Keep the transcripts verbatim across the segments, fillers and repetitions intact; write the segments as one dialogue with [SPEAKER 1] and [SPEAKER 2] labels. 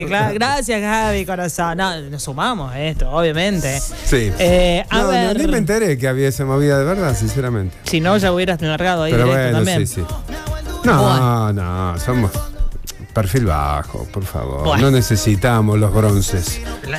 [SPEAKER 1] Claro, gracias, Gaby, corazón. No, nos sumamos a esto, obviamente.
[SPEAKER 2] Sí.
[SPEAKER 1] Eh, a
[SPEAKER 2] no,
[SPEAKER 1] ver.
[SPEAKER 2] no, ni me enteré que había esa movida de verdad, sinceramente.
[SPEAKER 1] Si no, ya hubieras largado ahí
[SPEAKER 2] Pero
[SPEAKER 1] directo
[SPEAKER 2] bueno,
[SPEAKER 1] también.
[SPEAKER 2] sí, sí. No,
[SPEAKER 1] Bueno.
[SPEAKER 2] no, somos perfil bajo, por favor.
[SPEAKER 1] Bueno.
[SPEAKER 2] No necesitamos los bronces.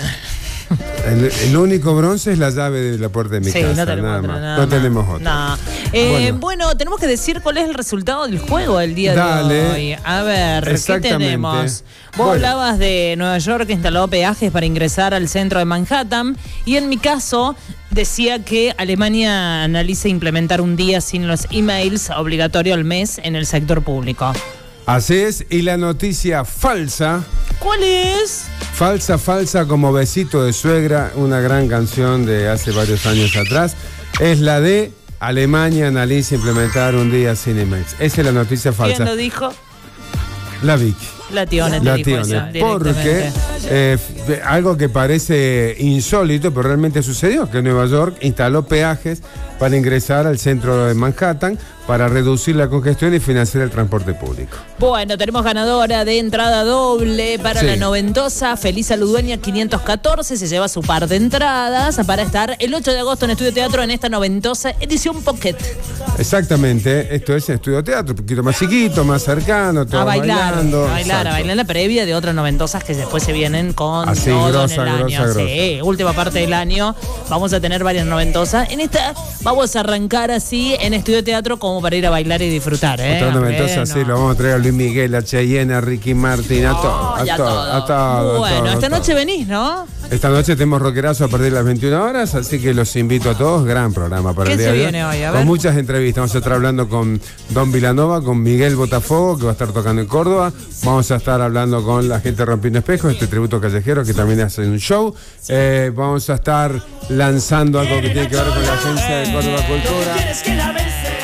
[SPEAKER 2] El, el único bronce es la llave de la puerta de mi
[SPEAKER 1] Sí,
[SPEAKER 2] casa.
[SPEAKER 1] no tenemos
[SPEAKER 2] nada
[SPEAKER 1] otra,
[SPEAKER 2] más.
[SPEAKER 1] nada
[SPEAKER 2] no
[SPEAKER 1] más.
[SPEAKER 2] tenemos otra.
[SPEAKER 1] No. Eh, bueno.
[SPEAKER 2] Bueno.
[SPEAKER 1] tenemos que decir cuál es el resultado del juego del día
[SPEAKER 2] Dale.
[SPEAKER 1] de hoy. A ver, ¿qué
[SPEAKER 2] Exactamente.
[SPEAKER 1] tenemos? Vos
[SPEAKER 2] Bueno.
[SPEAKER 1] hablabas de Nueva York que instaló peajes para ingresar al centro de Manhattan y en mi caso decía que Alemania analiza implementar un día sin los emails obligatorio al mes en el sector público.
[SPEAKER 2] Así es, y la noticia falsa,
[SPEAKER 1] ¿Cuál es?
[SPEAKER 2] falsa, falsa como Besito de Suegra, una gran canción de hace varios años atrás, es la de Alemania analiza implementar un día sin emails. Esa es la noticia falsa.
[SPEAKER 1] ¿Quién lo dijo?
[SPEAKER 2] La Vicky.
[SPEAKER 1] La Tione te
[SPEAKER 2] La
[SPEAKER 1] dijo eso,
[SPEAKER 2] Tione, porque
[SPEAKER 1] directamente.
[SPEAKER 2] eh, algo que parece insólito, pero realmente sucedió, que Nueva York instaló peajes para ingresar al centro de Manhattan para reducir la congestión y financiar el transporte público.
[SPEAKER 1] Bueno, tenemos ganadora de entrada doble para
[SPEAKER 2] Sí.
[SPEAKER 1] la noventosa. Felisa Ludueña quinientos catorce se lleva su par de entradas para estar el ocho de agosto en Estudio Teatro en esta noventosa edición Pocket.
[SPEAKER 2] Exactamente, esto es estudio teatro, un poquito más chiquito, más cercano, todo
[SPEAKER 1] A bailar,
[SPEAKER 2] bailando.
[SPEAKER 1] a bailar, a
[SPEAKER 2] exacto.
[SPEAKER 1] bailar la previa de otras noventosas que después se vienen con
[SPEAKER 2] Así,
[SPEAKER 1] todo
[SPEAKER 2] grosa,
[SPEAKER 1] en el año.
[SPEAKER 2] grosa, grosa.
[SPEAKER 1] Sí, última parte del año vamos a tener varias noventosas. En esta vamos a arrancar así en Estudio Teatro como para ir a bailar y disfrutar, ¿eh?
[SPEAKER 2] Otra noventosa,
[SPEAKER 1] Bueno.
[SPEAKER 2] sí, lo vamos a traer a Luis Miguel, a Cheyenne, a Ricky Martin, a todo, a
[SPEAKER 1] Ay, a
[SPEAKER 2] todo,
[SPEAKER 1] todo.
[SPEAKER 2] a todo.
[SPEAKER 1] Bueno,
[SPEAKER 2] a todo,
[SPEAKER 1] esta
[SPEAKER 2] a todo.
[SPEAKER 1] noche venís, ¿no?
[SPEAKER 2] Esta noche tenemos rockerazo a partir de las veintiuna horas, así que los invito a todos. Gran programa para
[SPEAKER 1] ¿Qué
[SPEAKER 2] el día
[SPEAKER 1] se
[SPEAKER 2] de
[SPEAKER 1] viene hoy? A ver.
[SPEAKER 2] Con muchas entrevistas. Vamos a estar hablando con Don Vilanova, con Miguel Botafogo, que va a estar tocando en Córdoba. Vamos a estar hablando con la gente Rompiendo Espejos, este tributo callejero que también hace un show. Eh, vamos a estar lanzando algo que tiene que ver con la agencia de Córdoba Cultura.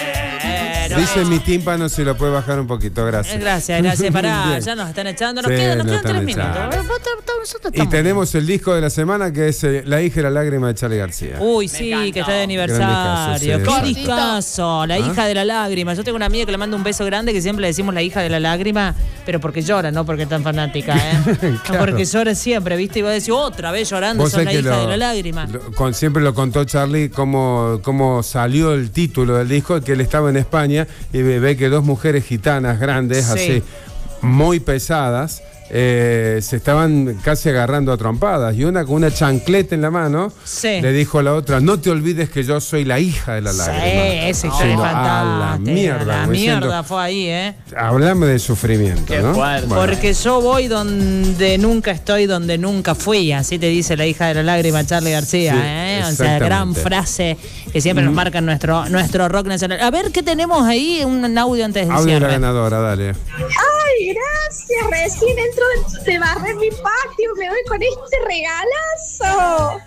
[SPEAKER 2] Dice mi tímpano si lo puede bajar un poquito, gracias.
[SPEAKER 1] Eh, Gracias, gracias. Pará,
[SPEAKER 2] Bien.
[SPEAKER 1] ya nos están echando. Nos
[SPEAKER 2] Sí,
[SPEAKER 1] quedan, nos
[SPEAKER 2] nos
[SPEAKER 1] quedan tres
[SPEAKER 2] están
[SPEAKER 1] minutos.
[SPEAKER 2] echando.
[SPEAKER 1] A ver, vos- vos- nosotros
[SPEAKER 2] Y
[SPEAKER 1] estamos-
[SPEAKER 2] tenemos el disco de la semana que es eh, La hija y la lágrima de Charly García.
[SPEAKER 1] Uy, sí,
[SPEAKER 3] encantó.
[SPEAKER 1] que está de
[SPEAKER 2] Grande
[SPEAKER 1] aniversario.
[SPEAKER 2] caso,
[SPEAKER 1] Qué
[SPEAKER 2] sí.
[SPEAKER 1] discazo. La hija de la lágrima. Yo tengo una amiga que le manda un beso grande que siempre le decimos la hija de la lágrima, pero porque llora, no porque es tan fanática, ¿eh?
[SPEAKER 2] Claro.
[SPEAKER 1] No porque llora siempre, ¿viste? Y va a decir otra vez llorando,
[SPEAKER 2] Vos
[SPEAKER 1] sos la
[SPEAKER 2] sabés
[SPEAKER 1] hija
[SPEAKER 2] que
[SPEAKER 1] de
[SPEAKER 2] lo-
[SPEAKER 1] la lágrima.
[SPEAKER 2] lo- con- siempre lo contó Charly cómo, cómo salió el título del disco, que él estaba en España y ve, ve que dos mujeres gitanas grandes,
[SPEAKER 1] Sí.
[SPEAKER 2] así, muy pesadas, eh, se estaban casi agarrando a trompadas. Y una con una chancleta en la mano
[SPEAKER 1] Sí.
[SPEAKER 2] le dijo a la otra, no te olvides que yo soy la hija de la
[SPEAKER 1] Sí,
[SPEAKER 2] lágrima.
[SPEAKER 1] esa historia es
[SPEAKER 2] Diciendo, "A
[SPEAKER 1] fantástica.
[SPEAKER 2] la mierda.
[SPEAKER 1] La
[SPEAKER 2] como diciendo,
[SPEAKER 1] mierda fue ahí, ¿eh?
[SPEAKER 2] Hablame de sufrimiento,
[SPEAKER 3] Qué
[SPEAKER 2] ¿no?
[SPEAKER 3] fuerte.
[SPEAKER 2] Bueno.
[SPEAKER 1] Porque yo voy donde nunca estoy, donde nunca fui. Así te dice la hija de la lágrima, Charly García.
[SPEAKER 2] Sí,
[SPEAKER 1] ¿eh? O sea,
[SPEAKER 2] exactamente.
[SPEAKER 1] gran frase que siempre nos marca en nuestro, nuestro rock nacional. A ver, ¿qué tenemos ahí? Un audio antes del
[SPEAKER 2] Audio de la
[SPEAKER 1] cierre.
[SPEAKER 2] ganadora, dale.
[SPEAKER 4] Ay, gracias. Recién entro de barrer mi patio. Me doy con este regalazo.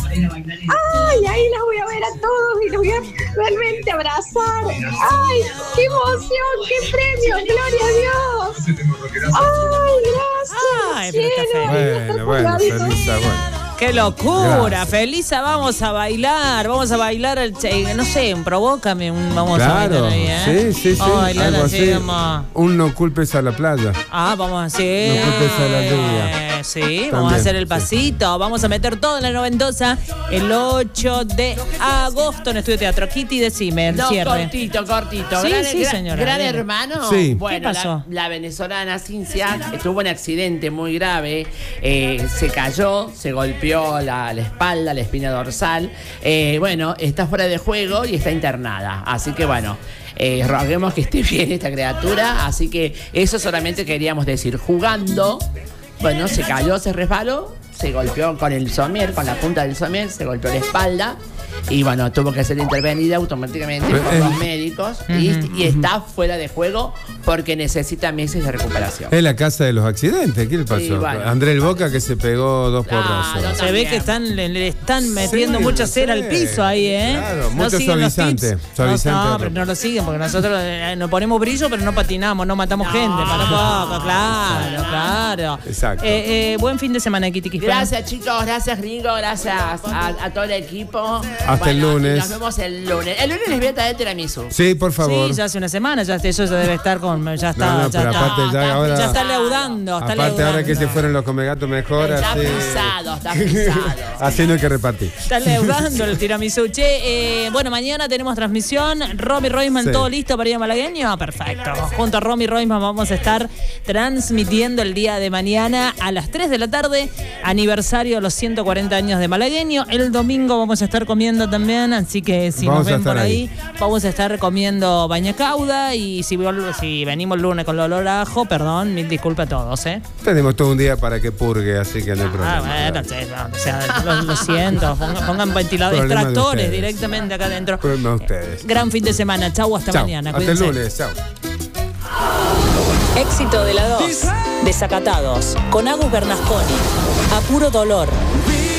[SPEAKER 4] Ay, ahí los voy a ver a todos y los voy a realmente abrazar. Ay, qué emoción, qué premio. Gloria a Dios. Ay, gracias.
[SPEAKER 1] Ay, pero está
[SPEAKER 4] cielo.
[SPEAKER 1] feliz.
[SPEAKER 2] Bueno, bueno, Felisa, bueno.
[SPEAKER 1] ¡Qué locura!
[SPEAKER 2] Gracias.
[SPEAKER 1] Felisa, vamos a bailar. Vamos a bailar, el, che- no sé, provócame. Un, vamos a
[SPEAKER 2] Claro,
[SPEAKER 1] bailar ahí, ¿eh?
[SPEAKER 2] sí, sí, sí.
[SPEAKER 1] Vamos a bailar
[SPEAKER 2] algo
[SPEAKER 1] así,
[SPEAKER 2] así.
[SPEAKER 1] vamos.
[SPEAKER 2] Un no culpes a la playa.
[SPEAKER 1] Ah, vamos a hacer.
[SPEAKER 2] No culpes a la lluvia.
[SPEAKER 1] Sí, vamos
[SPEAKER 2] También,
[SPEAKER 1] a hacer el
[SPEAKER 2] sí.
[SPEAKER 1] pasito. Vamos a meter todo en la noventosa el ocho de agosto en Estudio Teatro. Kitty, decime el
[SPEAKER 3] No,
[SPEAKER 1] cierre.
[SPEAKER 3] cortito, cortito.
[SPEAKER 1] Sí,
[SPEAKER 3] gran,
[SPEAKER 1] sí,
[SPEAKER 3] gran-
[SPEAKER 1] señora,
[SPEAKER 3] gran
[SPEAKER 1] bien.
[SPEAKER 3] hermano.
[SPEAKER 2] Sí.
[SPEAKER 3] Bueno,
[SPEAKER 1] ¿Qué pasó?
[SPEAKER 3] La, la venezolana Cincia tuvo un accidente muy grave. eh, se cayó, se golpeó la, la espalda, la espina dorsal. Eh, bueno, está fuera de juego y está internada. Así que bueno. Eh, roguemos que esté bien esta criatura. Así que eso solamente queríamos decir. Jugando, bueno, se cayó, se resbaló, se golpeó con el somier, con la punta del somier, se golpeó la espalda. Y bueno, tuvo que ser intervenida automáticamente por
[SPEAKER 2] Eh,
[SPEAKER 3] los médicos. Y, y está fuera de juego porque necesita meses de recuperación.
[SPEAKER 2] Es la casa de los accidentes. ¿Qué le pasó?
[SPEAKER 3] Sí, bueno.
[SPEAKER 2] André el Boca que se pegó dos
[SPEAKER 3] Claro,
[SPEAKER 2] porrazos.
[SPEAKER 1] Se ve que están, le, le están metiendo
[SPEAKER 2] Sí,
[SPEAKER 1] mucha
[SPEAKER 2] sí.
[SPEAKER 1] cera al piso ahí, ¿eh?
[SPEAKER 2] Claro, mucho
[SPEAKER 1] siguen los
[SPEAKER 2] suavizante,
[SPEAKER 1] tips.
[SPEAKER 2] suavizante
[SPEAKER 1] No, no,
[SPEAKER 2] otro.
[SPEAKER 1] pero no lo siguen porque nosotros eh, nos ponemos brillo, pero no patinamos, no matamos gente. Para poco, claro, claro.
[SPEAKER 2] Exacto.
[SPEAKER 1] Eh, eh, buen fin de semana, Kitty Quispe.
[SPEAKER 3] Gracias, chicos. Gracias, Ringo. Gracias a, a todo el equipo.
[SPEAKER 2] Hasta
[SPEAKER 3] bueno,
[SPEAKER 2] el lunes.
[SPEAKER 3] Nos vemos el lunes. El lunes les voy a traer tiramisú.
[SPEAKER 2] Sí, por favor.
[SPEAKER 1] Sí, ya hace una semana, ya eso ya debe estar con. Ya está,
[SPEAKER 2] No, no,
[SPEAKER 1] ya
[SPEAKER 2] pero
[SPEAKER 1] está.
[SPEAKER 2] aparte ya ahora-
[SPEAKER 1] Ya está leudando. Está
[SPEAKER 2] Aparte, ahora
[SPEAKER 1] leudando.
[SPEAKER 2] que se fueron los comegatos mejor,
[SPEAKER 3] Está
[SPEAKER 2] así.
[SPEAKER 3] pisado, está pisado.
[SPEAKER 2] Así no hay que repartir.
[SPEAKER 1] Está leudando el tiramisú. Che, eh, bueno, mañana tenemos transmisión. Romy Roisman,
[SPEAKER 2] Sí.
[SPEAKER 1] ¿todo listo para ir a Malagueño? Perfecto. Junto a Romy Roisman vamos a estar transmitiendo el día de mañana a las tres de la tarde, aniversario de los ciento cuarenta años de Malagueño. El domingo vamos a estar comiendo también, así que si
[SPEAKER 2] Vamos
[SPEAKER 1] nos
[SPEAKER 2] a
[SPEAKER 1] ven
[SPEAKER 2] estar
[SPEAKER 1] por ahí,
[SPEAKER 2] ahí.
[SPEAKER 1] vamos a estar comiendo bañacauda. Y si, vol- si venimos el lunes con el olor a ajo, perdón, mil disculpas a todos, ¿eh?
[SPEAKER 2] Tenemos todo un día para que purgue, así que no hay problema.
[SPEAKER 1] Ah, bueno, sí, no, o sea, lo, lo siento. Pongan, pongan ventiladores,
[SPEAKER 2] Problema de
[SPEAKER 1] extractores
[SPEAKER 2] ustedes.
[SPEAKER 1] directamente acá adentro.
[SPEAKER 2] Problema de ustedes.
[SPEAKER 1] Gran fin de semana. Chau, hasta
[SPEAKER 2] Chao.
[SPEAKER 1] mañana.
[SPEAKER 2] Hasta el
[SPEAKER 1] Cuídense.
[SPEAKER 2] lunes. Chao.
[SPEAKER 1] Éxito de la dos. Desacatados. Con Agus Bernasconi. A puro dolor.